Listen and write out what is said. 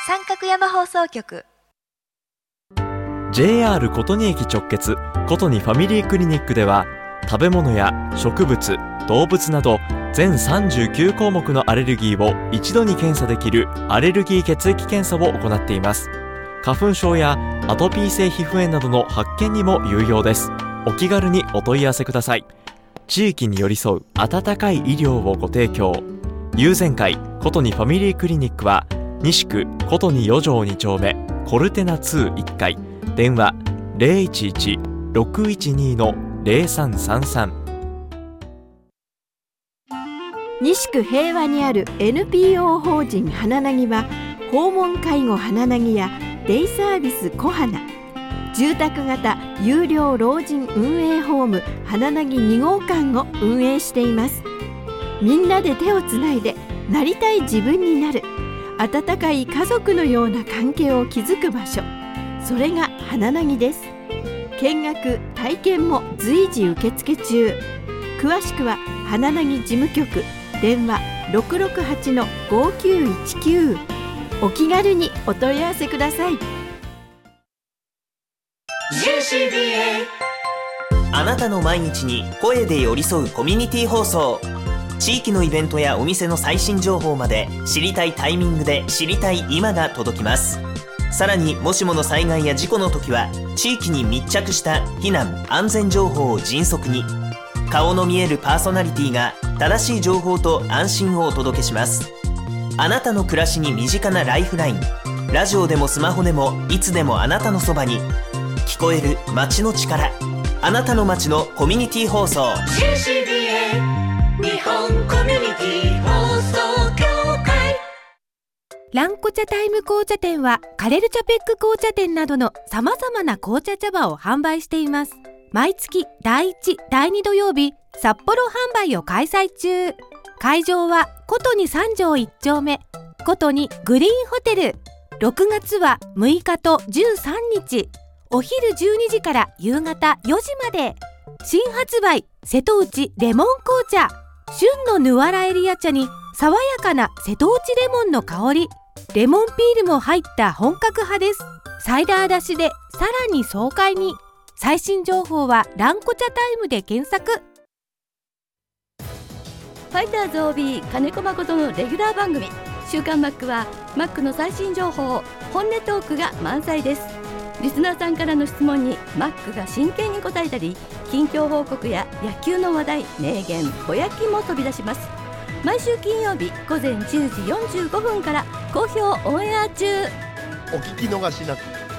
三角山放送局。 JR 琴仁駅直結琴仁ファミリークリニックでは、食べ物や植物、動物など全39項目のアレルギーを一度に検査できるアレルギー血液検査を行っています。花粉症やアトピー性皮膚炎などの発見にも有用です。お気軽にお問い合わせください。地域に寄り添う温かい医療をご提供。友善会琴仁ファミリークリニックは、西区琴仁4条2丁目コルテナ21階、電話 011-612-0333。 西区平和にある NPO 法人花なぎは、訪問介護花なぎやデイサービス小花、住宅型有料老人運営ホーム花なぎ2号館を運営しています。みんなで手をつないでなりたい自分になる、温かい家族のような関係を築く場所、それが花なぎです。見学体験も随時受付中。詳しくは花なぎ事務局、電話 668-5919。 お気軽にお問い合わせください。 JCBA あなたの毎日に声で寄り添うコミュニティ放送。地域のイベントやお店の最新情報まで、知りたいタイミングで知りたい今が届きます。さらに、もしもの災害や事故の時は、地域に密着した避難安全情報を迅速に、顔の見えるパーソナリティが正しい情報と安心をお届けします。あなたの暮らしに身近なライフライン、ラジオでもスマホでもいつでもあなたのそばに、聞こえる街の力、あなたの街のコミュニティ放送。 JCBA 日本コミュニティ放送協会。 ランコ茶タイム紅茶店は、カレルチャペック紅茶店などの様々な紅茶茶葉を販売しています。毎月第1、第2土曜日、札幌販売を開催中。会場は琴仁3条1丁目琴仁グリーンホテル。6月は6日と13日、お昼12時から夕方4時まで。新発売瀬戸内レモン紅茶。旬のヌアラエリア茶に爽やかな瀬戸内レモンの香り、レモンピールも入った本格派です。サイダー出しでさらに爽快に。最新情報はランコ茶タイムで検索。 ファイターズ OB 金子誠のレギュラー番組週刊マックは、マックの最新情報、本音トークが満載です。リスナーさんからの質問にマックが真剣に答えたり、近況報告や野球の話題、名言、ぼやきも飛び出します。毎週金曜日午前10時45分から好評オンエア中。 お聞き逃しなく。